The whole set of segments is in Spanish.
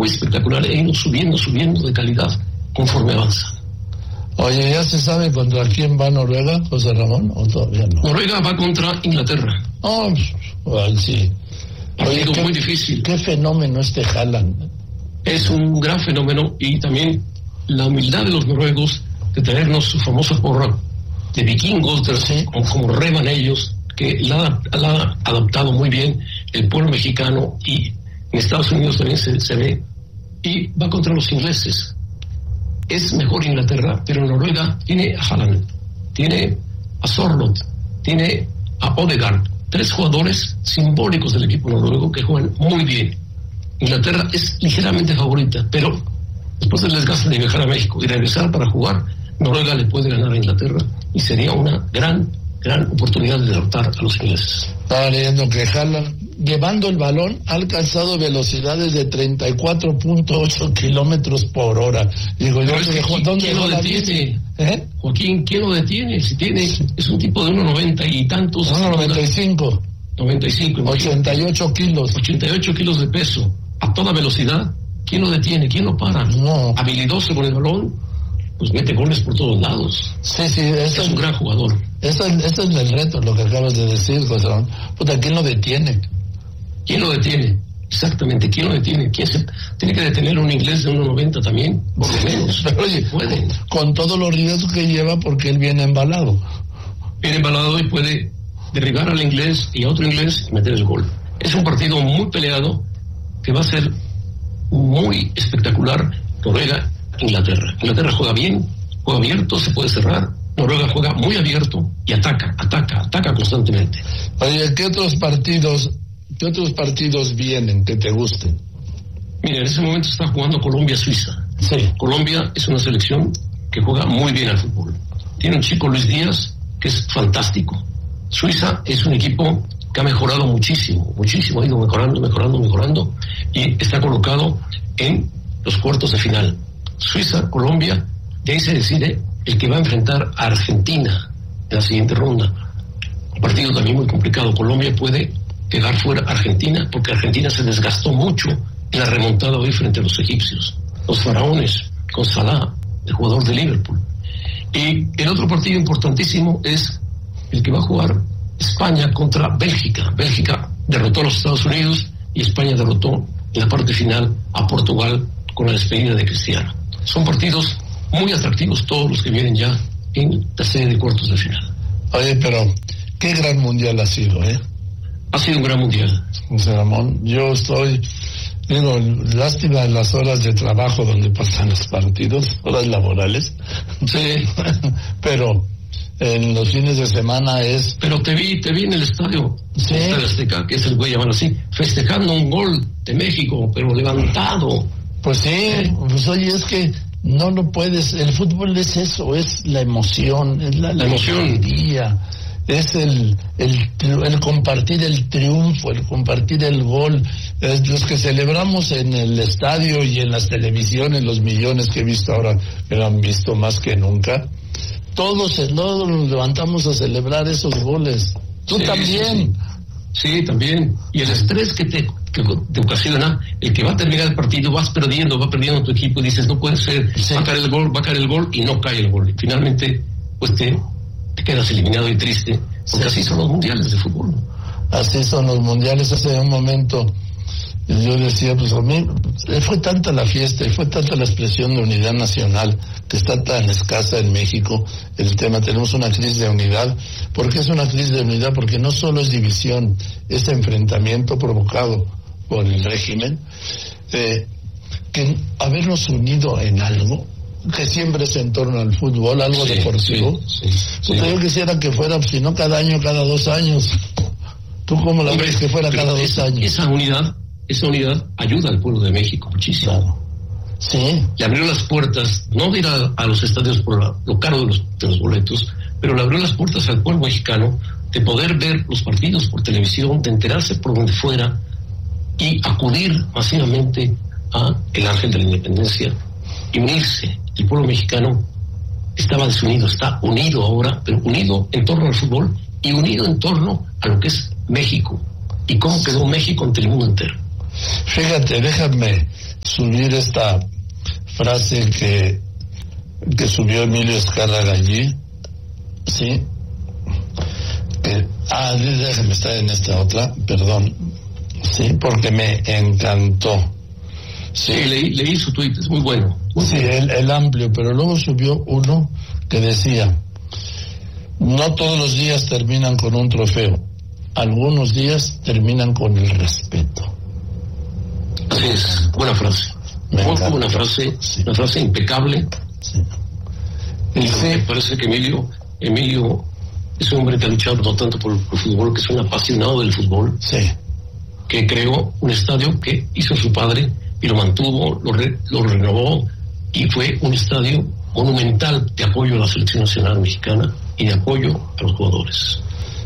muy espectacular, e ido subiendo de calidad conforme avanza. Oye, ¿ya se sabe contra quién va Noruega, José Ramón, o todavía no? Noruega va contra Inglaterra. Oh, well, sí. Partido muy difícil. Qué fenómeno Haaland. Es un gran fenómeno, y también la humildad de los noruegos de traernos su famosa porra de vikingos, como reman ellos, que la ha adaptado muy bien el pueblo mexicano, y en Estados Unidos también se ve, y va contra los ingleses. Es mejor Inglaterra, pero Noruega tiene a Haaland, tiene a Sørloth, tiene a Odegaard, 3 jugadores simbólicos del equipo noruego que juegan muy bien. Inglaterra es ligeramente favorita, pero después del desgaste de viajar a México y regresar para jugar, Noruega le puede ganar a Inglaterra, y sería una gran oportunidad de derrotar a los ingleses. Estaba leyendo que Haaland, llevando el balón, ha alcanzado velocidades de 34.8 kilómetros por hora. Digo, ¿quién lo detiene? Joaquín, ¿quién lo detiene? Si tiene, es un tipo de 1.90 y tantos. 1.95. 88 kilos. 88 kilos de peso, a toda velocidad. ¿Quién lo detiene? ¿Quién lo para? No. Habilidoso con el balón, pues mete goles por todos lados. Sí, es un gran jugador. Eso es el reto, lo que acabas de decir, José. Puta, ¿quién lo detiene? ¿Quién lo detiene? Exactamente, ¿quién lo detiene? Tiene que detener a un inglés de 1.90 también, por lo menos. Pero oye, puede. Con todos los riesgos que lleva, porque él viene embalado. Viene embalado y puede derribar al inglés y a otro inglés y meter el gol. Es un partido muy peleado, que va a ser muy espectacular. Noruega, Inglaterra. Inglaterra juega bien, juega abierto, se puede cerrar. Noruega juega muy abierto y ataca constantemente. Oye, ¿qué otros partidos vienen que te gusten? Mira, en ese momento está jugando Colombia-Suiza. Sí. Colombia es una selección que juega muy bien al fútbol. Tiene un chico, Luis Díaz, que es fantástico. Suiza es un equipo que ha mejorado muchísimo, ha ido mejorando, y está colocado en los cuartos de final. Suiza, Colombia, de ahí se decide el que va a enfrentar a Argentina en la siguiente ronda. Un partido también muy complicado. Colombia puede quedar fuera a Argentina, porque Argentina se desgastó mucho en la remontada hoy frente a los egipcios. Los faraones, con Salah, el jugador de Liverpool. Y el otro partido importantísimo es el que va a jugar España contra Bélgica. Bélgica derrotó a los Estados Unidos y España derrotó en la parte final a Portugal con la despedida de Cristiano. Son partidos muy atractivos, todos los que vienen ya en la serie de cuartos de final. Oye, pero qué gran mundial ha sido, ¿eh? Ha sido un gran mundial. José Ramón, yo lástima en las horas de trabajo donde pasan los partidos, horas laborales. Sí. Pero en los fines de semana es... Pero te vi en el estadio, sí. El Estadio Azteca, que es el voy a llamar así, festejando un gol de México, pero levantado. Pues sí, pues oye, es que no lo puedes, el fútbol es eso, es la emoción, es la emoción. Es el compartir el triunfo, el compartir el gol. Los que celebramos en el estadio y en las televisiones, los millones que he visto ahora, que lo han visto más que nunca, todos nos levantamos a celebrar esos goles. Tú también. Sí, también. Y el estrés que te ocasiona, el que va a terminar el partido, va perdiendo tu equipo y dices, no puede ser, va a caer el gol y no cae el gol. Y finalmente, pues te quedas eliminado y triste, porque así son los mundiales de fútbol. Así son los mundiales. Hace un momento yo decía, pues a mí fue tanta la fiesta y fue tanta la expresión de unidad nacional que está tan escasa en México. El tema, tenemos una crisis de unidad. ¿Por qué es una crisis de unidad? Porque no solo es división, es enfrentamiento provocado por el régimen, que habernos unido en algo que siempre es en torno al fútbol, algo deportivo. Sí. Yo quisiera que fuera, si no cada año, cada 2 años. ¿Tú cómo la ves que fuera cada 2 años? Esa unidad ayuda al pueblo de México muchísimo. Claro. Sí. Le abrió las puertas, no de ir a los estadios por lo caro de los boletos, pero le abrió las puertas al pueblo mexicano de poder ver los partidos por televisión, de enterarse por donde fuera y acudir masivamente a el Ángel de la Independencia y unirse. El pueblo mexicano estaba desunido, está unido ahora, pero unido en torno al fútbol y unido en torno a lo que es México y cómo quedó México ante el mundo entero. Fíjate, déjame subir esta frase que subió Emilio Azcárraga allí, ¿sí? Déjame estar en esta otra, perdón, sí, porque me encantó. Sí, leí su tuit, es muy bueno. Sí, el amplio, pero luego subió uno que decía: no todos los días terminan con un trofeo, algunos días terminan con el respeto. Así es, buena frase. Una frase, sí. Una frase impecable. Sí. Y sí, me parece que Emilio es un hombre que ha luchado no tanto por el fútbol, que es un apasionado del fútbol. Sí. Que creó un estadio que hizo su padre y lo mantuvo, lo renovó, y fue un estadio monumental de apoyo a la selección nacional mexicana y de apoyo a los jugadores.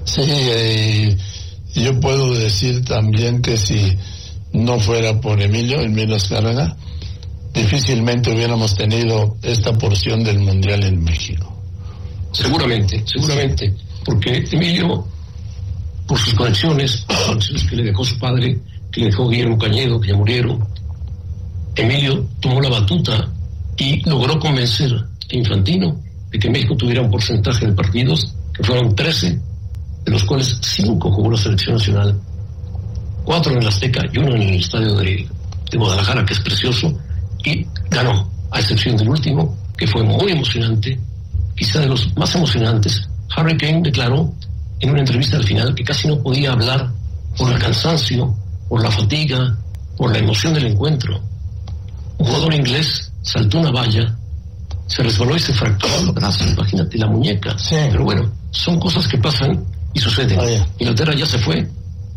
Sí, yo puedo decir también que si no fuera por Emilio Azcárraga, difícilmente hubiéramos tenido esta porción del Mundial en México. Seguramente, porque Emilio, por sus conexiones que le dejó su padre, que le dejó Guillermo Cañedo, que ya murieron, Emilio tomó la batuta y logró convencer a Infantino de que México tuviera un porcentaje de partidos, que fueron 13, de los cuales 5 jugó la selección nacional, 4 en el Azteca y 1 en el estadio de Guadalajara, que es precioso, y ganó, a excepción del último, que fue muy emocionante, quizá de los más emocionantes. Harry Kane declaró en una entrevista al final que casi no podía hablar por el cansancio, por la fatiga, por la emoción del encuentro. Un jugador inglés saltó una valla, se resbaló y se fracturó el brazo, imagínate, la muñeca. Sí. Pero bueno, son cosas que pasan y suceden. Inglaterra ya se fue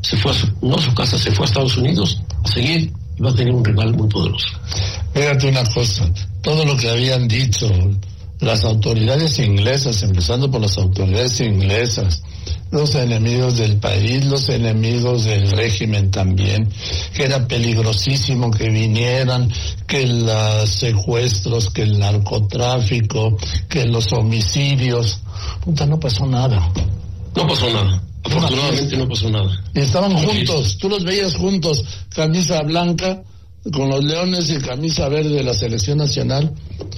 no a su casa, se fue a Estados Unidos a seguir, y va a tener un rival muy poderoso. Fíjate una cosa, todo lo que habían dicho las autoridades inglesas, empezando por las autoridades inglesas, los enemigos del país, los enemigos del régimen también, que era peligrosísimo que vinieran, que los secuestros, que el narcotráfico, que los homicidios. No pasó nada. No pasó nada. Afortunadamente no pasó nada. Y estaban juntos, tú los veías juntos, camisa blanca con los leones y camisa verde de la selección nacional,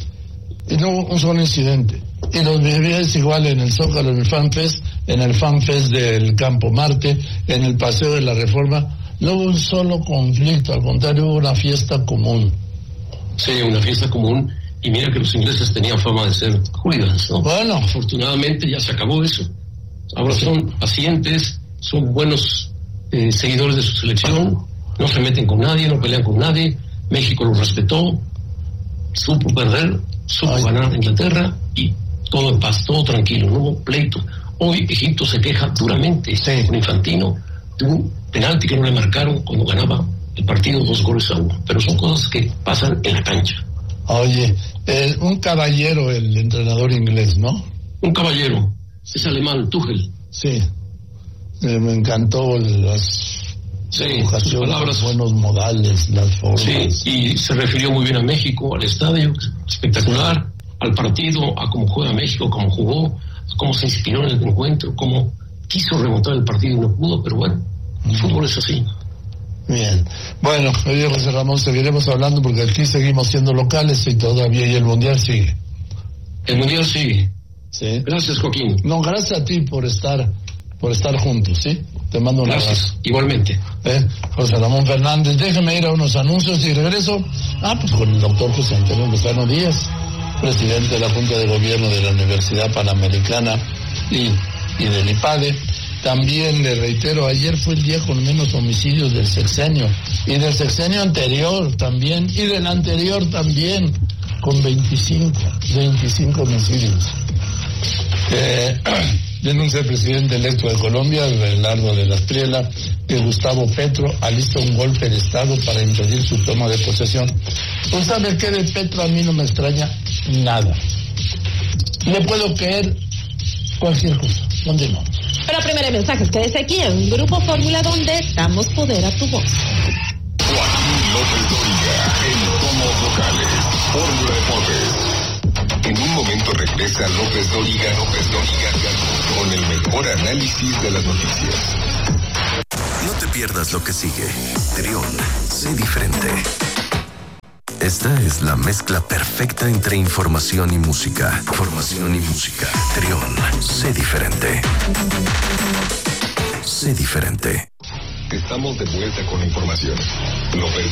y no hubo un solo incidente. Y los veías igual en el Zócalo, en el FanFest del Campo Marte, en el Paseo de la Reforma. No hubo un solo conflicto, al contrario, hubo una fiesta común. Sí, una fiesta común, y mira que los ingleses tenían fama de ser hooligans, ¿no? Bueno. Afortunadamente ya se acabó eso. Ahora son pacientes, son buenos seguidores de su selección, no se meten con nadie, no pelean con nadie. México los respetó, supo perder, supo ganar a Inglaterra, y todo en paz, todo tranquilo, no hubo pleito. Hoy Egipto se queja duramente con Infantino de un penalti que no le marcaron cuando ganaba el partido 2-1, pero son cosas que pasan en la cancha. Oye, un caballero el entrenador inglés, ¿no? Un caballero. Es alemán, Tuchel. Sí, me encantó las educaciones, los buenos modales, las formas. Sí, y se refirió muy bien a México, al estadio, espectacular, al partido, a cómo juega México, cómo jugó, a cómo se inspiró en el encuentro, cómo quiso remontar el partido y no pudo, pero bueno, el fútbol es así. Bien, bueno, oye José Ramón, seguiremos hablando porque aquí seguimos siendo locales y todavía, y el Mundial sigue. El Mundial sigue. Sí. Gracias, Joaquín. No, gracias a ti por estar juntos, ¿sí? Te mando un abrazo. Igualmente. José Ramón Fernández, déjeme ir a unos anuncios y regreso. Pues con el doctor José Antonio Lozano Díaz, presidente de la Junta de Gobierno de la Universidad Panamericana y del IPADE. También le reitero, ayer fue el día con menos homicidios del sexenio, y del sexenio anterior también, y del anterior también, con 25 homicidios. Denuncia el presidente electo de Colombia, Belardo de la Espriella, que Gustavo Petro alista un golpe de Estado para impedir su toma de posesión. Pues ¿sabe qué? De Petro a mí no me extraña nada. Le puedo creer cualquier cosa. ¿Dónde no? Pero primero hay mensajes. Quédese aquí en Grupo Fórmula, donde damos poder a tu voz. Joaquín López Dóriga, en Tomos Locales, Fórmula Deportes. En un momento regresa López Dóriga con el mejor análisis de las noticias. No te pierdas lo que sigue. Trión, sé diferente. Esta es la mezcla perfecta entre información y música. Información y música. Trión, sé diferente. Sé diferente. Estamos de vuelta con la información. López